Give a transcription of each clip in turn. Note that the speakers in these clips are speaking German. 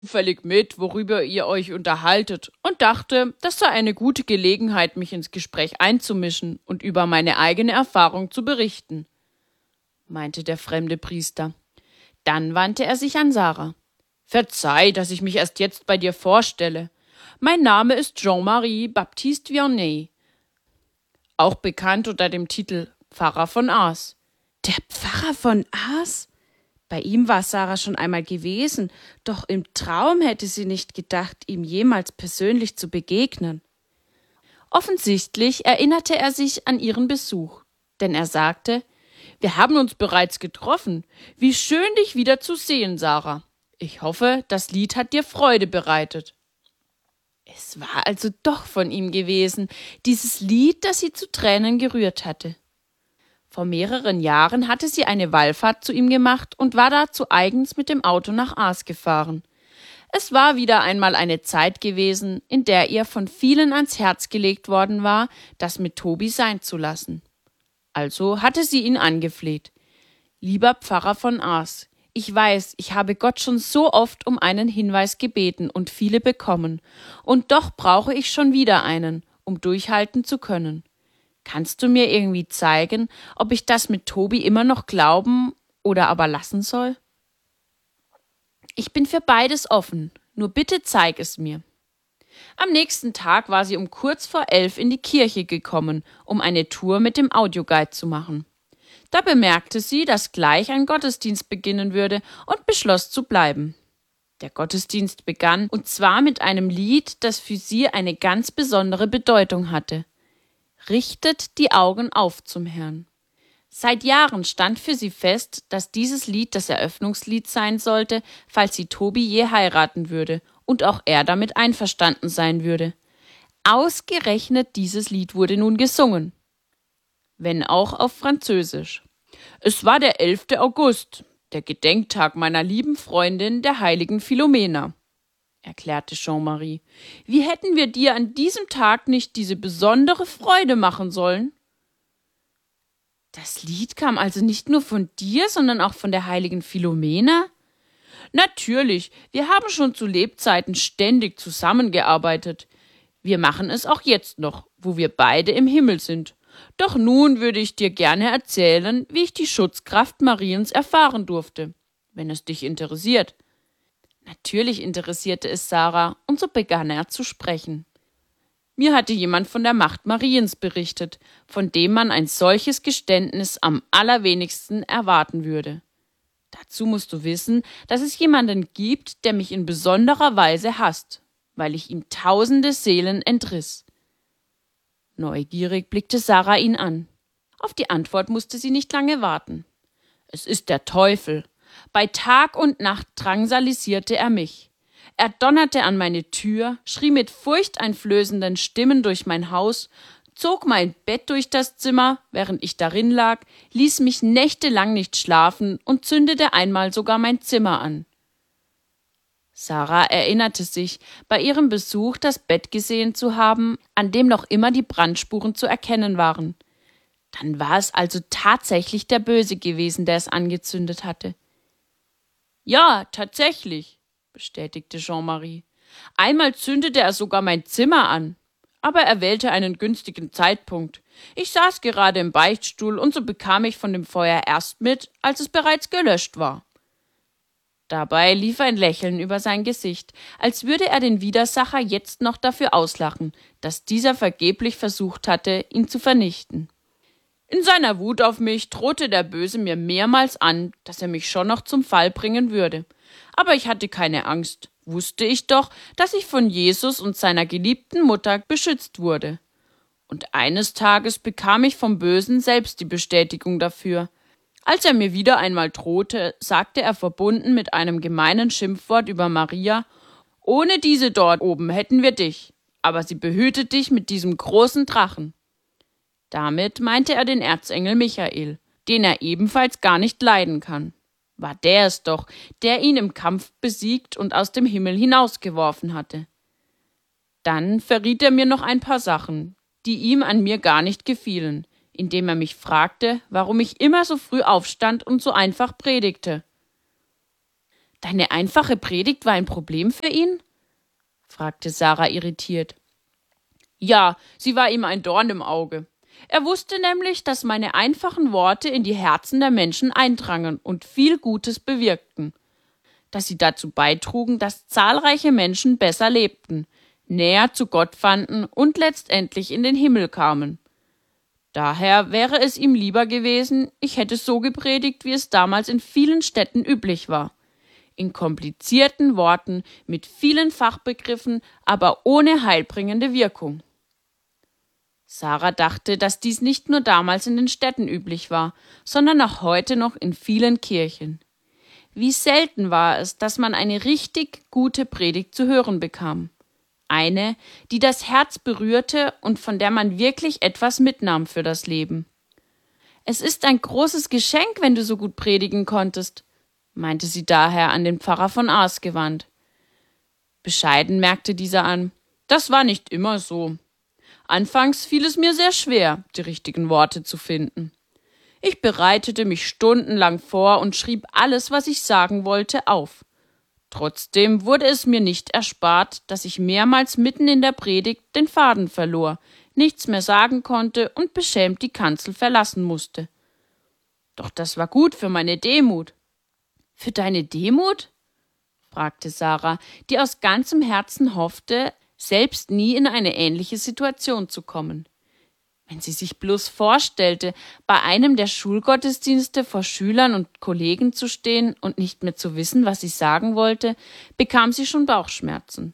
zufällig mit, worüber ihr euch unterhaltet, und dachte, das sei eine gute Gelegenheit, mich ins Gespräch einzumischen und über meine eigene Erfahrung zu berichten, meinte der fremde Priester. Dann wandte er sich an Sarah. Verzeih, dass ich mich erst jetzt bei dir vorstelle. Mein Name ist Jean-Marie Baptiste Vianney, auch bekannt unter dem Titel Pfarrer von Ars. Der Pfarrer von Ars? Bei ihm war Sarah schon einmal gewesen, doch im Traum hätte sie nicht gedacht, ihm jemals persönlich zu begegnen. Offensichtlich erinnerte er sich an ihren Besuch, denn er sagte, wir haben uns bereits getroffen. Wie schön, dich wieder zu sehen, Sarah. Ich hoffe, das Lied hat dir Freude bereitet. Es war also doch von ihm gewesen, dieses Lied, das sie zu Tränen gerührt hatte. Vor mehreren Jahren hatte sie eine Wallfahrt zu ihm gemacht und war dazu eigens mit dem Auto nach Ars gefahren. Es war wieder einmal eine Zeit gewesen, in der ihr von vielen ans Herz gelegt worden war, das mit Tobi sein zu lassen. Also hatte sie ihn angefleht. Lieber Pfarrer von Ars, ich weiß, ich habe Gott schon so oft um einen Hinweis gebeten und viele bekommen, und doch brauche ich schon wieder einen, um durchhalten zu können. Kannst du mir irgendwie zeigen, ob ich das mit Tobi immer noch glauben oder aber lassen soll? Ich bin für beides offen, nur bitte zeig es mir. Am nächsten Tag war sie um kurz vor 11 in die Kirche gekommen, um eine Tour mit dem Audioguide zu machen. Da bemerkte sie, dass gleich ein Gottesdienst beginnen würde und beschloss zu bleiben. Der Gottesdienst begann, und zwar mit einem Lied, das für sie eine ganz besondere Bedeutung hatte. Richtet die Augen auf zum Herrn. Seit Jahren stand für sie fest, dass dieses Lied das Eröffnungslied sein sollte, falls sie Tobi je heiraten würde und auch er damit einverstanden sein würde. Ausgerechnet dieses Lied wurde nun gesungen, wenn auch auf Französisch. Es war der 11. August, der Gedenktag meiner lieben Freundin, der heiligen Philomena, erklärte Jean-Marie. Wie hätten wir dir an diesem Tag nicht diese besondere Freude machen sollen? Das Lied kam also nicht nur von dir, sondern auch von der heiligen Philomena? Natürlich, wir haben schon zu Lebzeiten ständig zusammengearbeitet. Wir machen es auch jetzt noch, wo wir beide im Himmel sind. Doch nun würde ich dir gerne erzählen, wie ich die Schutzkraft Mariens erfahren durfte, wenn es dich interessiert. Natürlich interessierte es Sarah, und so begann er zu sprechen. Mir hatte jemand von der Macht Mariens berichtet, von dem man ein solches Geständnis am allerwenigsten erwarten würde. Dazu musst du wissen, dass es jemanden gibt, der mich in besonderer Weise hasst, weil ich ihm tausende Seelen entriss. Neugierig blickte Sarah ihn an. Auf die Antwort musste sie nicht lange warten. Es ist der Teufel. Bei Tag und Nacht drangsalisierte er mich. Er donnerte an meine Tür, schrie mit furchteinflößenden Stimmen durch mein Haus, zog mein Bett durch das Zimmer, während ich darin lag, ließ mich nächtelang nicht schlafen und zündete einmal sogar mein Zimmer an. Sarah erinnerte sich, bei ihrem Besuch das Bett gesehen zu haben, an dem noch immer die Brandspuren zu erkennen waren. Dann war es also tatsächlich der Böse gewesen, der es angezündet hatte. Ja, tatsächlich, bestätigte Jean-Marie. Einmal zündete er sogar mein Zimmer an. Aber er wählte einen günstigen Zeitpunkt. Ich saß gerade im Beichtstuhl, und so bekam ich von dem Feuer erst mit, als es bereits gelöscht war. Dabei lief ein Lächeln über sein Gesicht, als würde er den Widersacher jetzt noch dafür auslachen, dass dieser vergeblich versucht hatte, ihn zu vernichten. In seiner Wut auf mich drohte der Böse mir mehrmals an, dass er mich schon noch zum Fall bringen würde. Aber ich hatte keine Angst. Wusste ich doch, dass ich von Jesus und seiner geliebten Mutter beschützt wurde. Und eines Tages bekam ich vom Bösen selbst die Bestätigung dafür. Als er mir wieder einmal drohte, sagte er verbunden mit einem gemeinen Schimpfwort über Maria: Ohne diese dort oben hätten wir dich, aber sie behütet dich mit diesem großen Drachen. Damit meinte er den Erzengel Michael, den er ebenfalls gar nicht leiden kann. War der es doch, der ihn im Kampf besiegt und aus dem Himmel hinausgeworfen hatte. Dann verriet er mir noch ein paar Sachen, die ihm an mir gar nicht gefielen, indem er mich fragte, warum ich immer so früh aufstand und so einfach predigte. Deine einfache Predigt war ein Problem für ihn? Fragte Sarah irritiert. Ja, sie war ihm ein Dorn im Auge. Er wusste nämlich, dass meine einfachen Worte in die Herzen der Menschen eindrangen und viel Gutes bewirkten. Dass sie dazu beitrugen, dass zahlreiche Menschen besser lebten, näher zu Gott fanden und letztendlich in den Himmel kamen. Daher wäre es ihm lieber gewesen, ich hätte so gepredigt, wie es damals in vielen Städten üblich war. In komplizierten Worten, mit vielen Fachbegriffen, aber ohne heilbringende Wirkung. Sarah dachte, dass dies nicht nur damals in den Städten üblich war, sondern auch heute noch in vielen Kirchen. Wie selten war es, dass man eine richtig gute Predigt zu hören bekam. Eine, die das Herz berührte und von der man wirklich etwas mitnahm für das Leben. Es ist ein großes Geschenk, wenn du so gut predigen konntest, meinte sie daher an den Pfarrer von Aas gewandt. Bescheiden merkte dieser an, das war nicht immer so. Anfangs fiel es mir sehr schwer, die richtigen Worte zu finden. Ich bereitete mich stundenlang vor und schrieb alles, was ich sagen wollte, auf. Trotzdem wurde es mir nicht erspart, dass ich mehrmals mitten in der Predigt den Faden verlor, nichts mehr sagen konnte und beschämt die Kanzel verlassen musste. Doch das war gut für meine Demut. Für deine Demut? Fragte Sarah, die aus ganzem Herzen hoffte, selbst nie in eine ähnliche Situation zu kommen. Wenn sie sich bloß vorstellte, bei einem der Schulgottesdienste vor Schülern und Kollegen zu stehen und nicht mehr zu wissen, was sie sagen wollte, bekam sie schon Bauchschmerzen.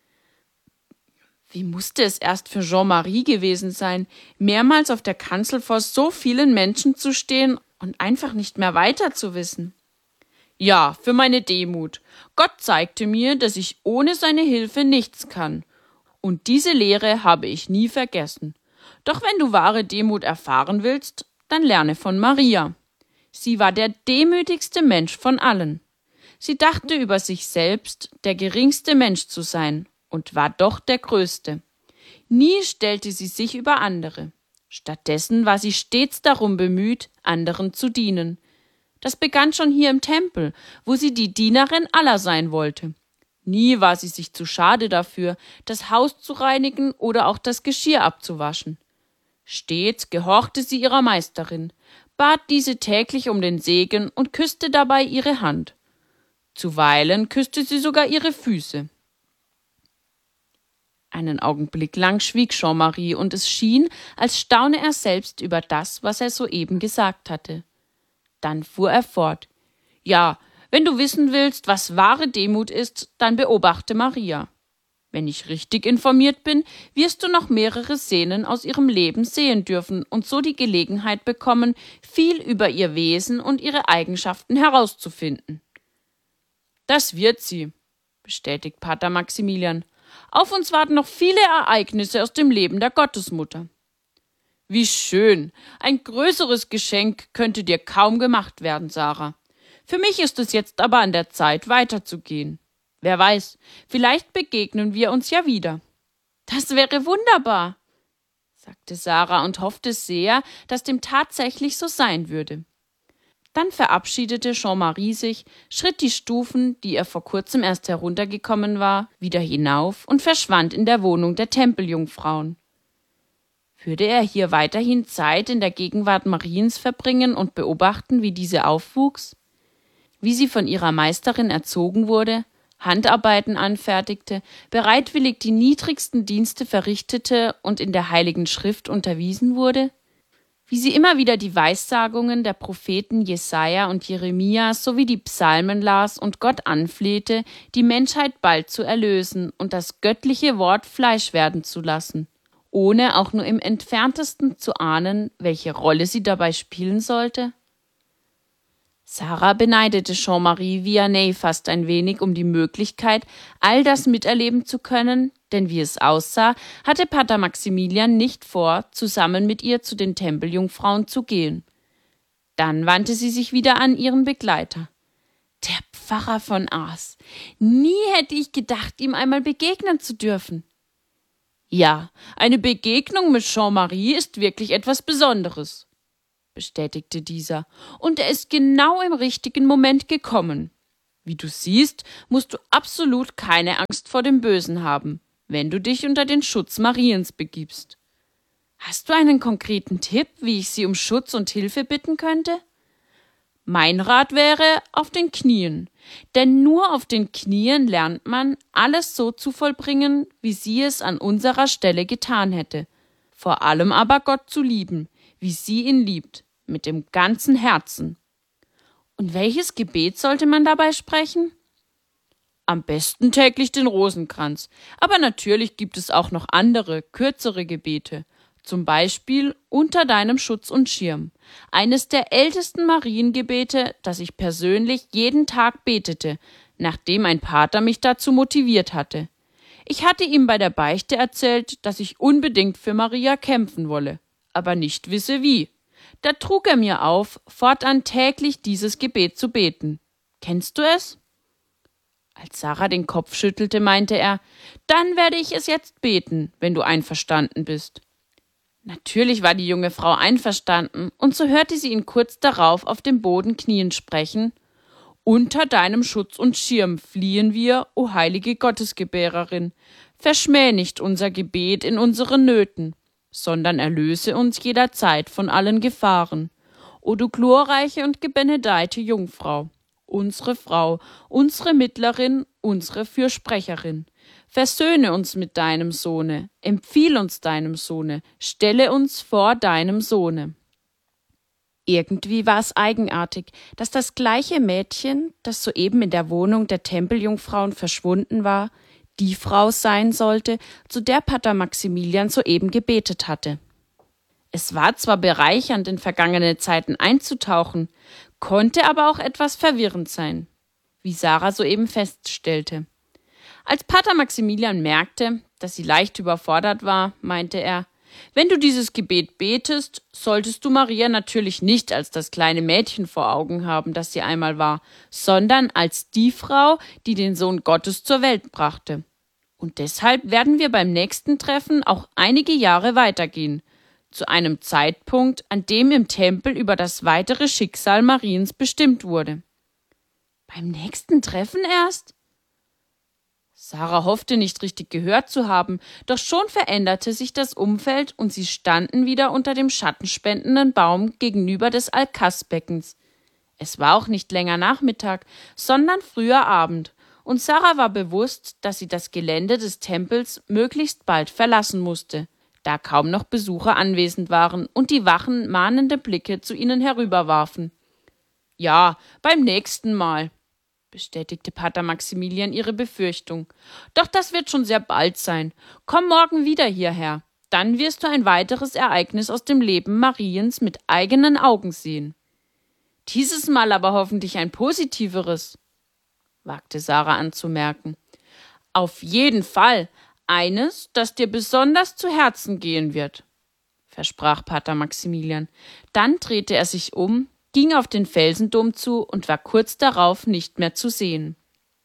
Wie musste es erst für Jean-Marie gewesen sein, mehrmals auf der Kanzel vor so vielen Menschen zu stehen und einfach nicht mehr weiter zu wissen? Ja, für meine Demut. Gott zeigte mir, dass ich ohne seine Hilfe nichts kann. Und diese Lehre habe ich nie vergessen. Doch wenn du wahre Demut erfahren willst, dann lerne von Maria. Sie war der demütigste Mensch von allen. Sie dachte über sich selbst, der geringste Mensch zu sein, und war doch der größte. Nie stellte sie sich über andere. Stattdessen war sie stets darum bemüht, anderen zu dienen. Das begann schon hier im Tempel, wo sie die Dienerin aller sein wollte. Nie war sie sich zu schade dafür, das Haus zu reinigen oder auch das Geschirr abzuwaschen. Stets gehorchte sie ihrer Meisterin, bat diese täglich um den Segen und küsste dabei ihre Hand. Zuweilen küsste sie sogar ihre Füße. Einen Augenblick lang schwieg Jean-Marie, und es schien, als staune er selbst über das, was er soeben gesagt hatte. Dann fuhr er fort. Ja, wenn du wissen willst, was wahre Demut ist, dann beobachte Maria. Wenn ich richtig informiert bin, wirst du noch mehrere Szenen aus ihrem Leben sehen dürfen und so die Gelegenheit bekommen, viel über ihr Wesen und ihre Eigenschaften herauszufinden. Das wird sie, bestätigt Pater Maximilian. Auf uns warten noch viele Ereignisse aus dem Leben der Gottesmutter. Wie schön! Ein größeres Geschenk könnte dir kaum gemacht werden, Sarah. Für mich ist es jetzt aber an der Zeit, weiterzugehen. Wer weiß, vielleicht begegnen wir uns ja wieder. Das wäre wunderbar, sagte Sarah und hoffte sehr, dass dem tatsächlich so sein würde. Dann verabschiedete Jean-Marie sich, schritt die Stufen, die er vor kurzem erst heruntergekommen war, wieder hinauf und verschwand in der Wohnung der Tempeljungfrauen. Würde er hier weiterhin Zeit in der Gegenwart Mariens verbringen und beobachten, wie diese aufwuchs? Wie sie von ihrer Meisterin erzogen wurde, Handarbeiten anfertigte, bereitwillig die niedrigsten Dienste verrichtete und in der Heiligen Schrift unterwiesen wurde? Wie sie immer wieder die Weissagungen der Propheten Jesaja und Jeremia sowie die Psalmen las und Gott anflehte, die Menschheit bald zu erlösen und das göttliche Wort Fleisch werden zu lassen, ohne auch nur im Entferntesten zu ahnen, welche Rolle sie dabei spielen sollte? Sarah beneidete Jean-Marie Vianney fast ein wenig um die Möglichkeit, all das miterleben zu können, denn wie es aussah, hatte Pater Maximilian nicht vor, zusammen mit ihr zu den Tempeljungfrauen zu gehen. Dann wandte sie sich wieder an ihren Begleiter. Der Pfarrer von Aas. Nie hätte ich gedacht, ihm einmal begegnen zu dürfen. Ja, eine Begegnung mit Jean-Marie ist wirklich etwas Besonderes, bestätigte dieser, und er ist genau im richtigen Moment gekommen. Wie du siehst, musst du absolut keine Angst vor dem Bösen haben, wenn du dich unter den Schutz Mariens begibst. Hast du einen konkreten Tipp, wie ich sie um Schutz und Hilfe bitten könnte? Mein Rat wäre, auf den Knien, denn nur auf den Knien lernt man, alles so zu vollbringen, wie sie es an unserer Stelle getan hätte. Vor allem aber Gott zu lieben, wie sie ihn liebt, mit dem ganzen Herzen. Und welches Gebet sollte man dabei sprechen? Am besten täglich den Rosenkranz, aber natürlich gibt es auch noch andere, kürzere Gebete. Zum Beispiel unter deinem Schutz und Schirm, eines der ältesten Mariengebete, das ich persönlich jeden Tag betete, nachdem ein Pater mich dazu motiviert hatte. Ich hatte ihm bei der Beichte erzählt, dass ich unbedingt für Maria kämpfen wolle, aber nicht wisse wie. Da trug er mir auf, fortan täglich dieses Gebet zu beten. Kennst du es? Als Sarah den Kopf schüttelte, meinte er, dann werde ich es jetzt beten, wenn du einverstanden bist. Natürlich war die junge Frau einverstanden, und so hörte sie ihn kurz darauf auf dem Boden knien sprechen: Unter deinem Schutz und Schirm fliehen wir, o heilige Gottesgebärerin. Verschmäh nicht unser Gebet in unseren Nöten, sondern erlöse uns jederzeit von allen Gefahren. O du glorreiche und gebenedeite Jungfrau, unsere Mittlerin, unsere Fürsprecherin. Versöhne uns mit deinem Sohne, empfiehl uns deinem Sohne, stelle uns vor deinem Sohne. Irgendwie war es eigenartig, dass das gleiche Mädchen, das soeben in der Wohnung der Tempeljungfrauen verschwunden war, die Frau sein sollte, zu der Pater Maximilian soeben gebetet hatte. Es war zwar bereichernd, in vergangene Zeiten einzutauchen, konnte aber auch etwas verwirrend sein, wie Sarah soeben feststellte. Als Pater Maximilian merkte, dass sie leicht überfordert war, meinte er: Wenn du dieses Gebet betest, solltest du Maria natürlich nicht als das kleine Mädchen vor Augen haben, das sie einmal war, sondern als die Frau, die den Sohn Gottes zur Welt brachte. Und deshalb werden wir beim nächsten Treffen auch einige Jahre weitergehen, zu einem Zeitpunkt, an dem im Tempel über das weitere Schicksal Mariens bestimmt wurde. Beim nächsten Treffen erst? Sarah hoffte nicht richtig gehört zu haben, doch schon veränderte sich das Umfeld und sie standen wieder unter dem schattenspendenden Baum gegenüber des Alkassbeckens. Es war auch nicht länger Nachmittag, sondern früher Abend, und Sarah war bewusst, dass sie das Gelände des Tempels möglichst bald verlassen musste, da kaum noch Besucher anwesend waren und die Wachen mahnende Blicke zu ihnen herüberwarfen. »Ja, beim nächsten Mal«, bestätigte Pater Maximilian ihre Befürchtung. »Doch das wird schon sehr bald sein. Komm morgen wieder hierher. Dann wirst du ein weiteres Ereignis aus dem Leben Mariens mit eigenen Augen sehen. Dieses Mal aber hoffentlich ein positiveres«, wagte Sarah anzumerken. »Auf jeden Fall. Eines, das dir besonders zu Herzen gehen wird«, versprach Pater Maximilian. Dann drehte er sich um, ging auf den Felsendom zu und war kurz darauf nicht mehr zu sehen.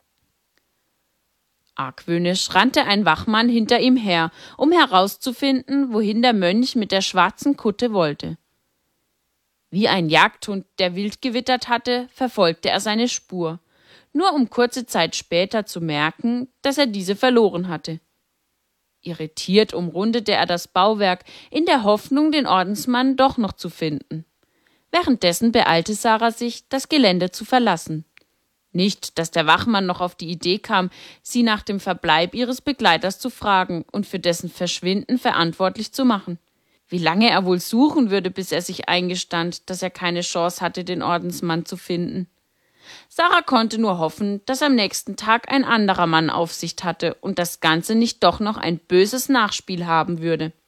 Argwöhnisch rannte ein Wachmann hinter ihm her, um herauszufinden, wohin der Mönch mit der schwarzen Kutte wollte. Wie ein Jagdhund, der wild gewittert hatte, verfolgte er seine Spur, nur um kurze Zeit später zu merken, dass er diese verloren hatte. Irritiert umrundete er das Bauwerk, in der Hoffnung, den Ordensmann doch noch zu finden. Währenddessen beeilte Sarah sich, das Gelände zu verlassen. Nicht, dass der Wachmann noch auf die Idee kam, sie nach dem Verbleib ihres Begleiters zu fragen und für dessen Verschwinden verantwortlich zu machen. Wie lange er wohl suchen würde, bis er sich eingestand, dass er keine Chance hatte, den Ordensmann zu finden. Sarah konnte nur hoffen, dass am nächsten Tag ein anderer Mann Aufsicht hatte und das Ganze nicht doch noch ein böses Nachspiel haben würde.